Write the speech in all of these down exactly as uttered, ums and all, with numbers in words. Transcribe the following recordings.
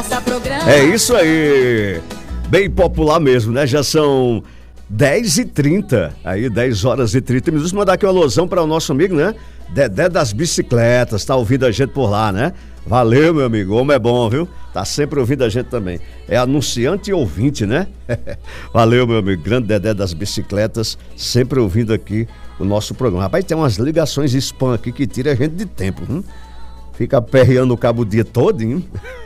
É isso aí, bem popular mesmo, né? Já são dez e trinta, aí dez horas e trinta minutos. Mandar aqui uma alusão para o nosso amigo, né? Dedé das Bicicletas, tá ouvindo a gente por lá, né? Valeu, meu amigo, o homem é bom, viu? Tá sempre ouvindo a gente também. É anunciante e ouvinte, né? Valeu, meu amigo, grande Dedé das Bicicletas, sempre ouvindo aqui o nosso programa. Rapaz, tem umas ligações spam aqui que tira a gente de tempo, hein? Fica aperreando o cabo o dia todo, hein?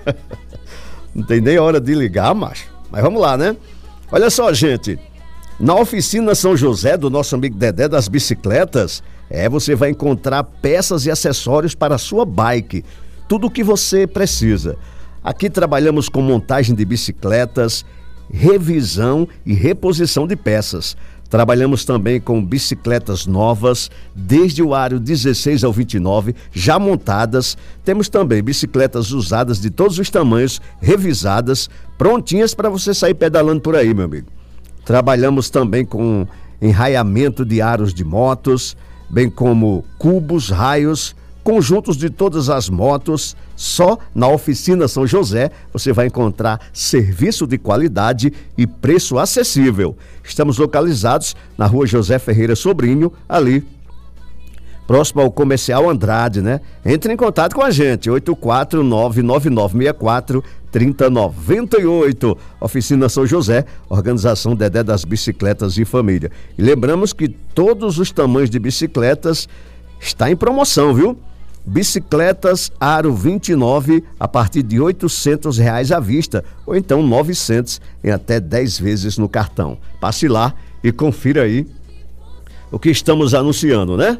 Não tem nem hora de ligar, macho. Mas vamos lá, né? Olha só, gente. Na oficina São José, do nosso amigo Dedé das Bicicletas, é, você vai encontrar peças e acessórios para a sua bike. Tudo o que você precisa. Aqui trabalhamos com montagem de bicicletas, revisão e reposição de peças. Trabalhamos também com bicicletas novas, desde o aro dezesseis ao vinte e nove, já montadas. Temos também bicicletas usadas de todos os tamanhos, revisadas, prontinhas para você sair pedalando por aí, meu amigo. Trabalhamos também com enraiamento de aros de motos, bem como cubos, raios, conjuntos de todas as motos. Só na oficina São José você vai encontrar serviço de qualidade e preço acessível. Estamos localizados na rua José Ferreira Sobrinho, ali próximo ao Comercial Andrade, né? Entre em contato com a gente, oito quatro nove nove nove seis quatro três zero nove oito. Oficina São José, organização Dedé das Bicicletas e Família. E lembramos que todos os tamanhos de bicicletas está em promoção, viu? Bicicletas aro vinte e nove a partir de oitocentos reais à vista, ou então novecentos em até dez vezes no cartão. Passe lá e confira aí o que estamos anunciando, né?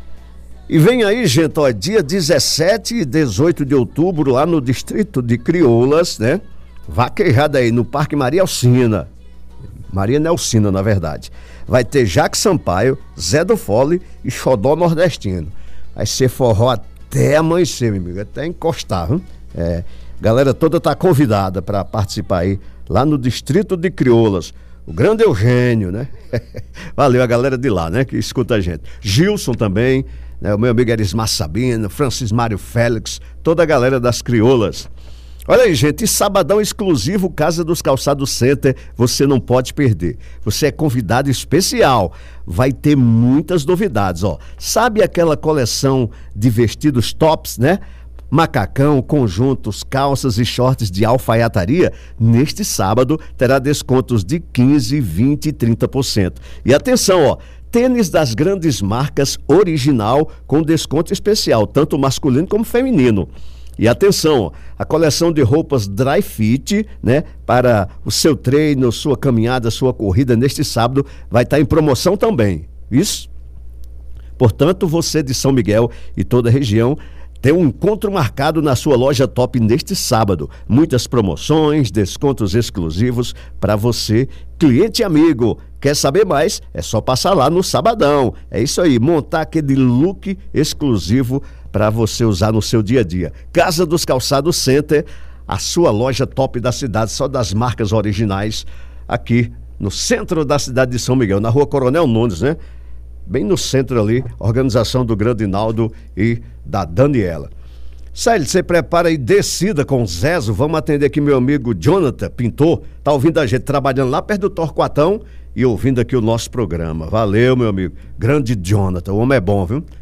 E vem aí, gente, ó, dia dezessete e dezoito de outubro, lá no distrito de Crioulas, né? Vaquejada aí no Parque Maria Alcina. Maria Nelcina, na verdade. Vai ter Jaque Sampaio, Zé do Fole e Xodó Nordestino. Vai ser forró até amanhecer, meu amigo, até encostar, viu? É, galera toda tá convidada para participar aí, lá no distrito de Crioulas. O grande Eugênio, né? Valeu a galera de lá, né? Que escuta a gente. Gilson também, né? O meu amigo Erismar Sabino, Francis Mário Félix, toda a galera das Crioulas. Olha aí, gente, e sabadão exclusivo Casa dos Calçados Center, você não pode perder. Você é convidado especial. Vai ter muitas novidades, ó. Sabe aquela coleção de vestidos tops, né? Macacão, conjuntos, calças e shorts de alfaiataria? Neste sábado terá descontos de quinze, vinte e trinta por cento. E atenção, ó. Tênis das grandes marcas original com desconto especial, tanto masculino como feminino. E atenção, a coleção de roupas dry fit, né, para o seu treino, sua caminhada, sua corrida neste sábado vai estar em promoção também. Isso? Portanto, você de São Miguel e toda a região tem um encontro marcado na sua loja top neste sábado. Muitas promoções, descontos exclusivos para você, cliente amigo. Quer saber mais? É só passar lá no sabadão. É isso aí, montar aquele look exclusivo para você usar no seu dia a dia. Casa dos Calçados Center, a sua loja top da cidade, só das marcas originais, aqui no centro da cidade de São Miguel, na rua Coronel Nunes, né? Bem no centro ali, organização do Grande Naldo e da Daniela. Célio, você prepara aí, descida com o Zezo. Vamos atender aqui meu amigo Jonathan, pintor, tá ouvindo a gente, trabalhando lá perto do Torquatão e ouvindo aqui o nosso programa. Valeu, meu amigo, grande Jonathan, o homem é bom, viu?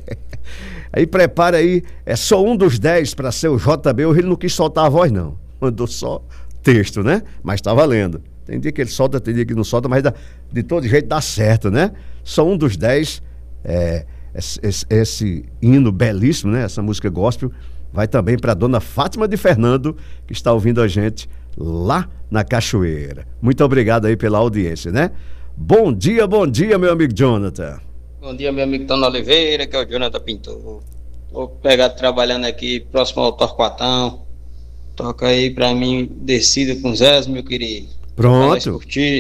Aí prepara aí, é só um dos dez para ser o J B, ele não quis soltar a voz não, mandou só texto, né? Mas tá valendo. Tem dia que ele solta, tem dia que não solta, mas dá, de todo jeito dá certo, né? Só um dos dez, é, esse, esse hino belíssimo, né? Essa música gospel, vai também para dona Fátima de Fernando, que está ouvindo a gente lá na Cachoeira. Muito obrigado aí pela audiência, né? Bom dia, bom dia, meu amigo Jonathan. Bom dia, meu amigo Tony Oliveira, que é o Jonathan Pintor. Vou pegar trabalhando aqui próximo ao Torquatão. Toca aí pra mim, descida com Zé, meu querido. Pronto.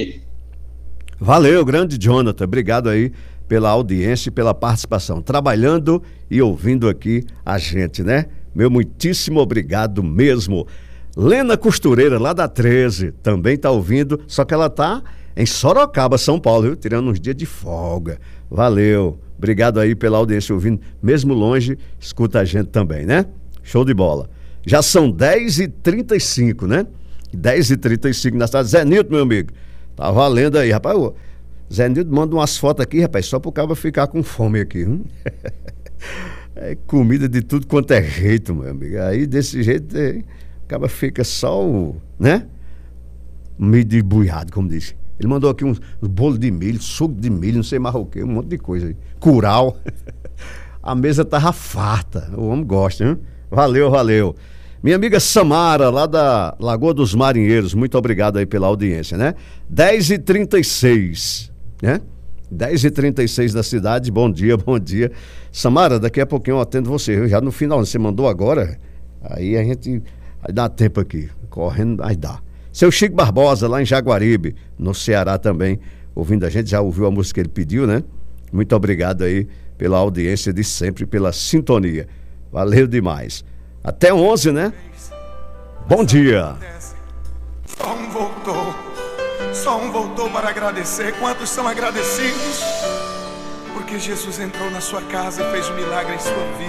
Valeu, grande Jonathan. Obrigado aí pela audiência e pela participação. Trabalhando e ouvindo aqui a gente, né? Meu muitíssimo obrigado mesmo. Lena Costureira, lá da treze, também tá ouvindo, só que ela tá em Sorocaba, São Paulo, viu? Tirando uns dias de folga. Valeu. Obrigado aí pela audiência ouvindo, mesmo longe, escuta a gente também, né? Show de bola. Já são dez e trinta e cinco, né? dez e trinta e cinco na cidade. Zé Nilton, meu amigo, tá valendo aí, rapaz. Ô, Zé Nilton manda umas fotos aqui, rapaz, só pro cara ficar com fome aqui. Hum? É comida de tudo quanto é jeito, meu amigo. Aí desse jeito, é, o cara fica só o, né? Meio de buiado, como disse. Ele mandou aqui uns, uns bolos de milho, suco de milho, não sei mais o que, um monte de coisa aí. Curau. A mesa tava farta. O homem gosta, hein? Valeu, valeu. Minha amiga Samara, lá da Lagoa dos Marinheiros, muito obrigado aí pela audiência, né? dez e trinta e seis, né? dez e trinta e seis da cidade, bom dia, bom dia. Samara, daqui a pouquinho eu atendo você, já no final, você mandou agora, aí a gente, aí dá tempo aqui, correndo, aí dá. Seu Chico Barbosa, lá em Jaguaribe, no Ceará também, ouvindo a gente, já ouviu a música que ele pediu, né? Muito obrigado aí pela audiência de sempre, pela sintonia. Valeu demais. Até onze, né? Bom dia. Só um voltou, só um voltou para agradecer. Quantos são agradecidos? Porque Jesus entrou na sua casa e fez um milagre em sua vida.